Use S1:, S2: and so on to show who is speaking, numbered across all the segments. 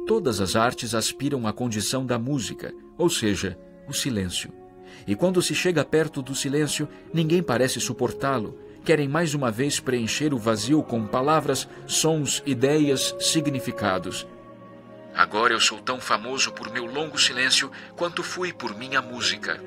S1: Todas as artes aspiram à condição da música, ou seja, o silêncio. E quando se chega perto do silêncio, ninguém parece suportá-lo. Querem mais uma vez preencher o vazio com palavras, sons, ideias, significados. Agora eu sou tão famoso por meu longo silêncio quanto fui por minha música.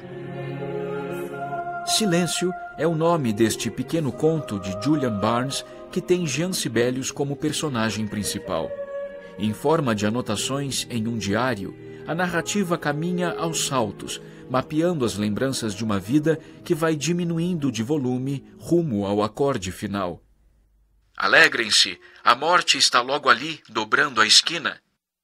S1: Silêncio é o nome deste pequeno conto de Julian Barnes, que tem Jean Sibelius como personagem principal. Em forma de anotações em um diário, a narrativa caminha aos saltos, mapeando as lembranças de uma vida que vai diminuindo de volume rumo ao acorde final. Alegrem-se, a morte está logo ali, dobrando a esquina.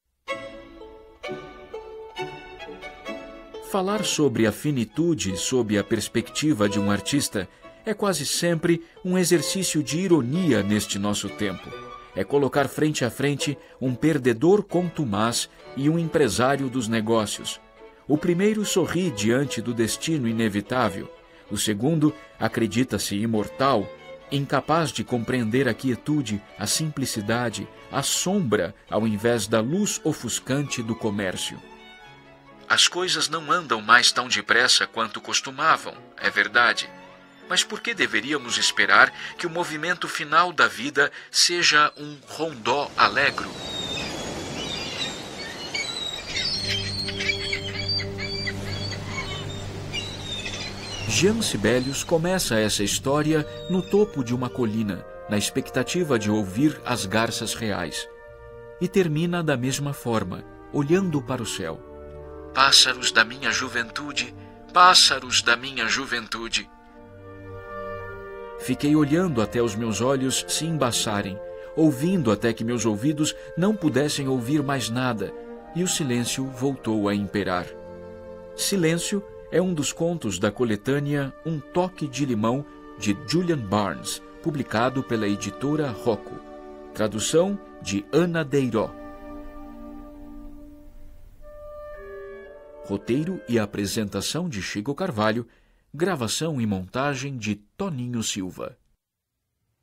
S1: Falar sobre a finitude sob a perspectiva de um artista é quase sempre um exercício de ironia neste nosso tempo. É colocar frente a frente um perdedor contumaz e um empresário dos negócios. O primeiro sorri diante do destino inevitável. O segundo acredita-se imortal, incapaz de compreender a quietude, a simplicidade, a sombra, ao invés da luz ofuscante do comércio. As coisas não andam mais tão depressa quanto costumavam, é verdade. Mas por que deveríamos esperar que o movimento final da vida seja um rondó alegro? Jean Sibelius começa essa história no topo de uma colina, na expectativa de ouvir as garças reais. E termina da mesma forma, olhando para o céu. Pássaros da minha juventude, pássaros da minha juventude. Fiquei olhando até os meus olhos se embaçarem, ouvindo até que meus ouvidos não pudessem ouvir mais nada, e o silêncio voltou a imperar. Silêncio é um dos contos da coletânea Um Toque de Limão, de Julian Barnes, publicado pela editora Rocco. Tradução de Ana Deiró. Roteiro e apresentação de Chico Carvalho, gravação e montagem de Toninho Silva.